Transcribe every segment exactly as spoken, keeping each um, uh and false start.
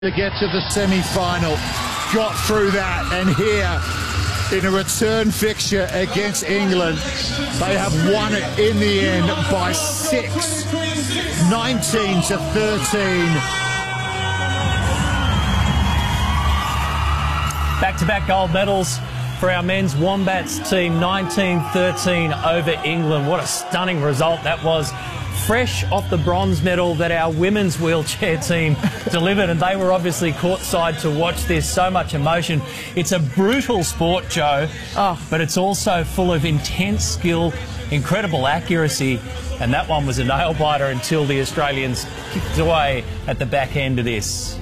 to get to the semi-final, got through that, and here in a return fixture against England, they have won it in the end by six, nineteen to thirteen. Back-to-back gold medals for our men's Wombats team, nineteen thirteen over England. What a stunning result that was. Fresh off the bronze medal that our women's wheelchair team delivered, and they were obviously courtside to watch this. So much emotion. It's a brutal sport, Joe, oh. but it's also full of intense skill, incredible accuracy, and that one was a nail-biter until the Australians kicked away at the back end of this.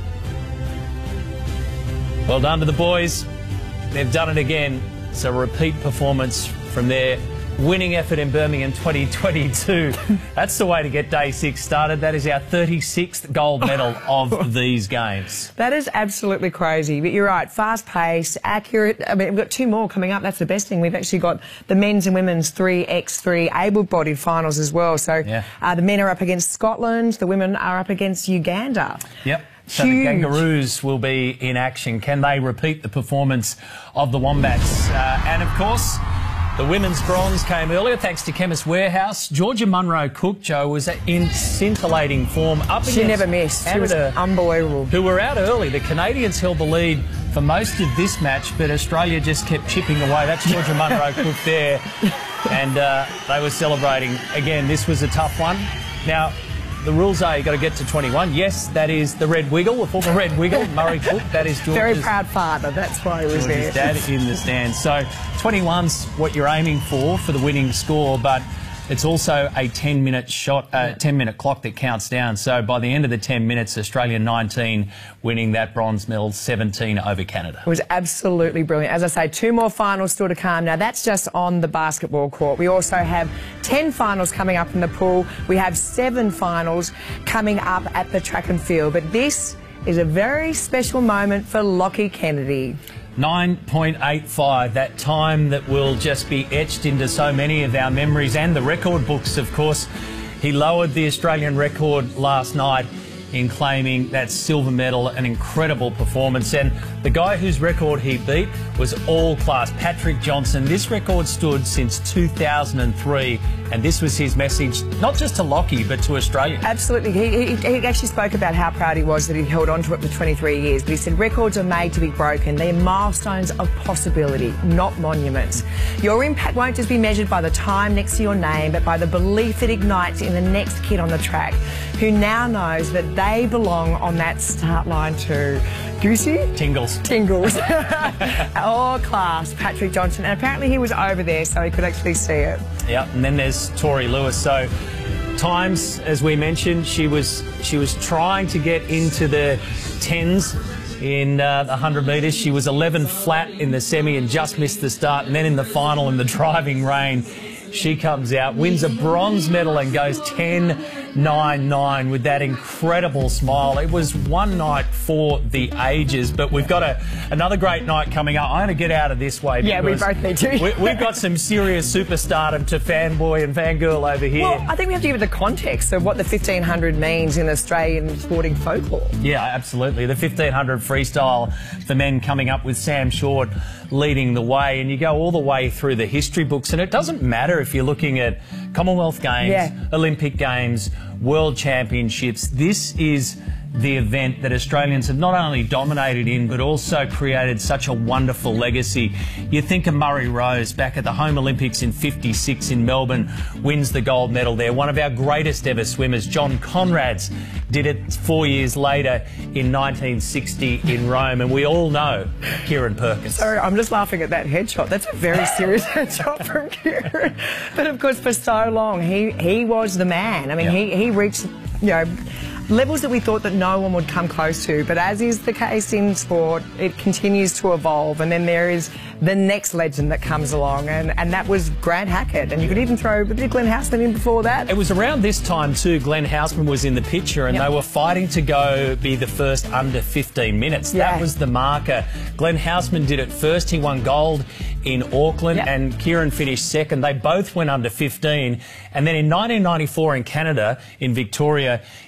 Well done to the boys. They've done it again. It's a repeat performance from their winning effort in Birmingham twenty twenty-two. That's the way to get day six started. That is our thirty-sixth gold medal of these games. That is absolutely crazy. But you're right, fast pace, accurate. I mean, we've got two more coming up. That's the best thing. We've actually got the men's and women's three by three able-bodied finals as well. So yeah. uh, the men are up against Scotland. The women are up against Uganda. Yep. So Huge. the Kangaroos will be in action. Can they repeat the performance of the Wombats? Uh, and, of course, the women's bronze came earlier thanks to Chemist Warehouse. Georgia Munro Cook, Joe, was in scintillating form up against She never missed. She was unbelievable. Who were out early. The Canadians held the lead for most of this match, but Australia just kept chipping away. That's Georgia Munro Cook there. And uh, they were celebrating. Again, this was a tough one. Now, the rules are you've got to get to twenty-one. Yes, that is the Red Wiggle, the former Red Wiggle, Murray Cook. That is George's, very proud father. That's why he was George's there. dad in the stands. So twenty-one's what you're aiming for for the winning score, but it's also a ten-minute shot, uh, ten-minute clock that counts down. So by the end of the ten minutes, Australia nineteen winning that bronze medal, seventeen over Canada. It was absolutely brilliant. As I say, two more finals still to come. Now, that's just on the basketball court. We also have ten finals coming up in the pool. We have seven finals coming up at the track and field. But this is a very special moment for Lockie Kennedy. nine point eight five, that time that will just be etched into so many of our memories and the record books, of course. He lowered the Australian record last night in claiming that silver medal, an incredible performance. And the guy whose record he beat was all class, Patrick Johnson. This record stood since two thousand three, and this was his message, not just to Lockie, but to Australia. Absolutely. He, he, he actually spoke about how proud he was that he held on to it for twenty-three years, but he said records are made to be broken. They're milestones of possibility, not monuments. Your impact won't just be measured by the time next to your name, but by the belief it ignites in the next kid on the track, who now knows that they belong on that start line too. Goosey? Tingles. Tingles. All class, Patrick Johnson. And apparently he was over there so he could actually see it. Yeah, and then there's Tori Lewis. So times, as we mentioned, she was she was trying to get into the tens in uh, the one hundred metres. She was eleven flat in the semi and just missed the start. And then in the final, in the driving rain, she comes out, wins a bronze medal and goes ten nine nine with that incredible smile. It was one night for the ages, but we've got a, another great night coming up. I'm going to get out of this way. Yeah, we both need to. we, we've got some serious superstardom to fanboy and fangirl over here. Well, I think we have to give it the context of what the fifteen hundred means in Australian sporting folklore. Yeah, absolutely. The fifteen hundred freestyle for men coming up with Sam Short leading the way, and you go all the way through the history books, and it doesn't matter if you're looking at Commonwealth Games, yeah. Olympic Games, World Championships. This is the event that Australians have not only dominated in, but also created such a wonderful legacy. You think of Murray Rose back at the Home Olympics in fifty-six in Melbourne, wins the gold medal there. One of our greatest ever swimmers, John Conrads, did it four years later in nineteen sixty in Rome, and we all know Kieren Perkins. Sorry, I'm just laughing at that headshot. That's a very serious headshot from Kieren. But of course, for so long, he, he was the man. I mean, yeah. he, he reached, you know, levels that we thought that no one would come close to, but as is the case in sport, it continues to evolve, and then there is the next legend that comes along, and, and that was Grant Hackett, and you could even throw did Glenn Houseman in before that. It was around this time too, Glenn Houseman was in the picture, and yep. they were fighting to go be the first under fifteen minutes. Yeah. That was the marker. Glenn Houseman did it first. He won gold in Auckland, yep. and Kieren finished second. They both went under fifteen, and then in nineteen ninety-four in Canada, in Victoria, Kieren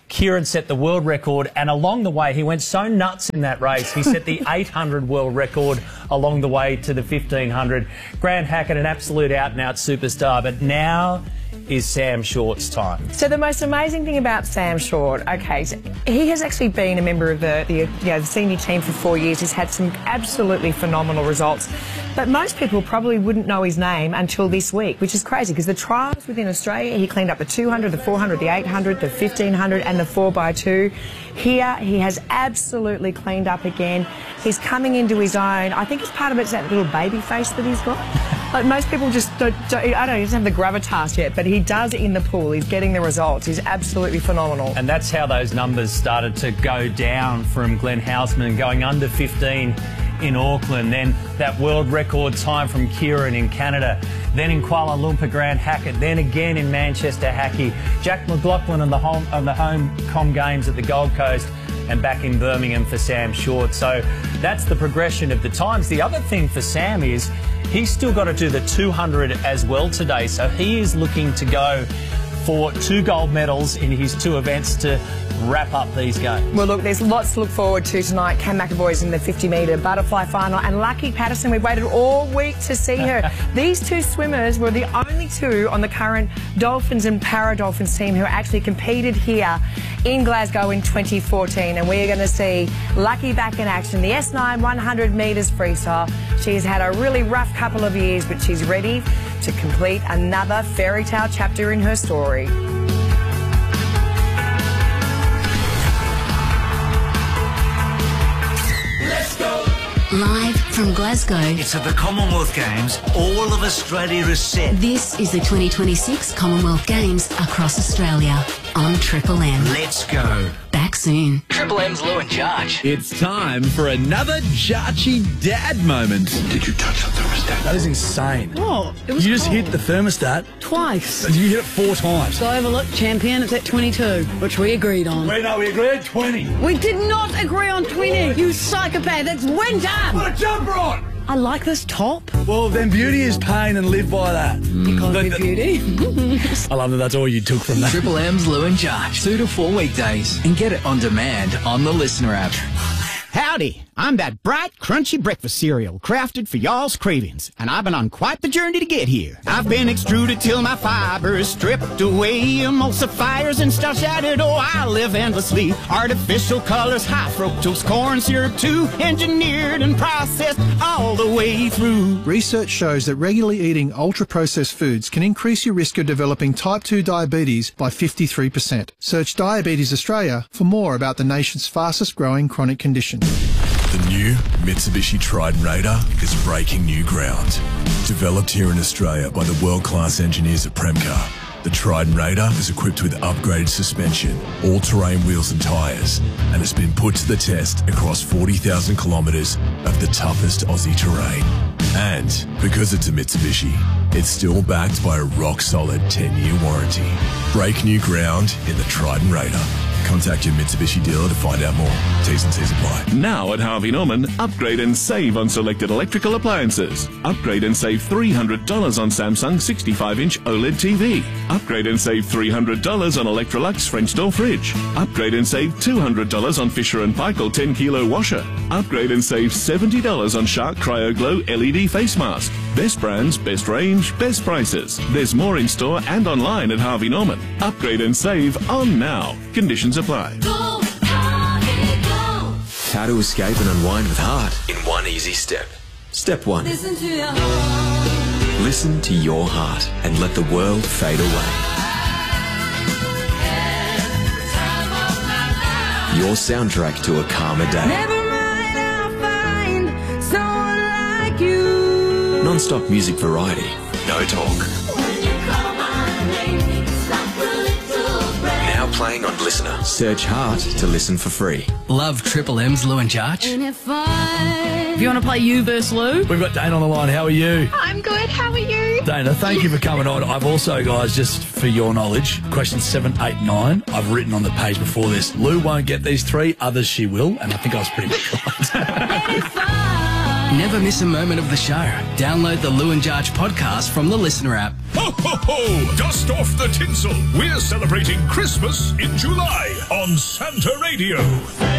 set the world record, and along the way he went so nuts in that race he set the eight hundred world record along the way to the fifteen hundred. Grant Hackett, an absolute out-and-out superstar, but now is Sam Short's time. So the most amazing thing about Sam Short, okay, so he has actually been a member of the, the, you know, the senior team for four years. He's had some absolutely phenomenal results. But most people probably wouldn't know his name until this week, which is crazy because the trials within Australia, he cleaned up the two hundred, the four hundred, the eight hundred, the fifteen hundred and the four by two. Here, he has absolutely cleaned up again. He's coming into his own. I think it's part of it's that little baby face that he's got. Like most people just don't, don't, I don't know, he doesn't have the gravitas yet, but he does in the pool. He's getting the results. He's absolutely phenomenal. And that's how those numbers started to go down from Glenn Houseman going under fifteen in Auckland, then that world record time from Kieran in Canada, then in Kuala Lumpur, Grant Hackett, then again in Manchester, Hackey, Jack McLaughlin on the home on the home com games at the Gold Coast, and back in Birmingham for Sam Short. So that's the progression of the times. The other thing for Sam is he's still got to do the two hundred as well today, so he is looking to go for two gold medals in his two events to wrap up these games. Well, look, there's lots to look forward to tonight. Cam McAvoy's in the fifty metre butterfly final, and Lucky Patterson, we've waited all week to see her. These two swimmers were the only two on the current Dolphins and Para-Dolphins team who actually competed here in Glasgow in twenty fourteen, and we're going to see Lucky back in action. The S nine one hundred metres freestyle. She's had a really rough couple of years, but she's ready to complete another fairy tale chapter in her story. Live from Glasgow. It's at the Commonwealth Games. All of Australia is set. This is the twenty twenty-six Commonwealth Games across Australia on Triple M. Let's go. Back soon. Triple M's Lou and Jarch. It's time for another Jarchy dad moment. Did you touch the thermostat? That is insane. Oh, it was You just cold. hit the thermostat. Twice. You hit it four times. So overlook champion, it's at twenty-two, which we agreed on. Wait, no, we agreed twenty. We did not agree on twenty. You psychopath, that's winter. Put a jumper on. I like this top. Well, then beauty is pain and live by that. You can't The- be the- beauty. I love that that's all you took from that. Triple M's Lou and Jarch. Two to four weekdays. And get it on demand on the Listener app. Howdy, I'm that bright, crunchy breakfast cereal crafted for y'all's cravings, and I've been on quite the journey to get here. I've been extruded till my fiber is stripped away, emulsifiers and stuff added, oh, I live endlessly. Artificial colors, high fructose corn syrup too, engineered and processed all the way through. Research shows that regularly eating ultra-processed foods can increase your risk of developing type two diabetes by fifty-three percent. Search Diabetes Australia for more about the nation's fastest growing chronic condition. The new Mitsubishi Triton Raider is breaking new ground. Developed here in Australia by the world-class engineers at Premcar, the Triton Raider is equipped with upgraded suspension, all-terrain wheels and tyres, and has been put to the test across forty thousand kilometres of the toughest Aussie terrain. And because it's a Mitsubishi, it's still backed by a rock-solid ten-year warranty. Break new ground in the Triton Raider. Contact your Mitsubishi dealer to find out more. T's and C's apply. Now at Harvey Norman, upgrade and save on selected electrical appliances. Upgrade and save three hundred dollars on Samsung sixty-five inch OLED T V. Upgrade and save three hundred dollars on Electrolux French door fridge. Upgrade and save two hundred dollars on Fisher and Paykel ten kilo washer. Upgrade and save seventy dollars on Shark Cryo Glow L E D face mask. Best brands, best range, best prices. There's more in store and online at Harvey Norman. Upgrade and save on now. Conditions apply. Go, Harvey, go. How to escape and unwind with heart in one easy step. Step one. Listen to your heart. Listen to your heart and let the world fade away. Your soundtrack to a calmer day. Never mind, I'll find someone like you. Non-stop music variety. No talk. Now playing on Listener. Search Heart to listen for free. Love Triple M's Lou and Jarch. If you want to play you versus Lou. We've got Dana on the line. How are you? I'm good. How are you? Dana, thank you for coming on. I've also, guys, just for your knowledge, questions seven, eight, nine, I've written on the page before this. Lou won't get these three, others she will, and I think I was pretty much right. Never miss a moment of the show. Download the Lou and Jarge podcast from the Listener app. Ho, ho, ho! Dust off the tinsel. We're celebrating Christmas in July on Santa Radio.